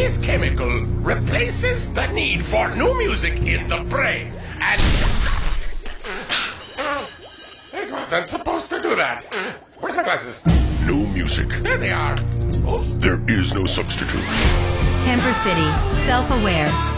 This chemical replaces the need for new music in the brain. And... It wasn't supposed to do that. Where's my glasses? No music. There they are. Oops. There is no substitute. Temper City, self-aware,